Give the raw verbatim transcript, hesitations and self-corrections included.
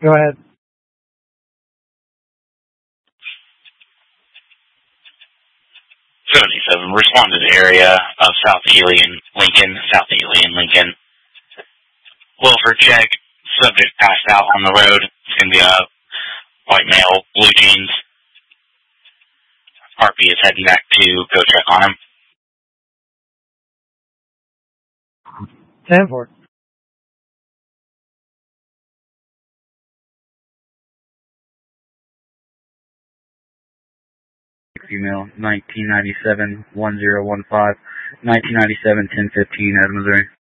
Go ahead. seventy-seven, respond to the area of South Ely and Lincoln, South Ely and Lincoln. Wilford check, subject passed out on the road. It's going to be a white male, blue jeans. R P is heading back to go check on him. ten four. Female, nineteen ninety-seven, one zero one five, nineteen ninety-seven, ten fifteen, out of Missouri.